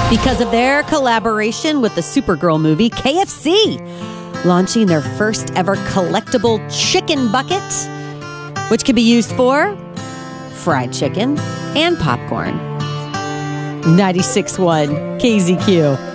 because of their collaboration with the Supergirl movie, KFC launching their first ever collectible chicken bucket, which can be used for fried chicken and popcorn. 96.1 KZQ.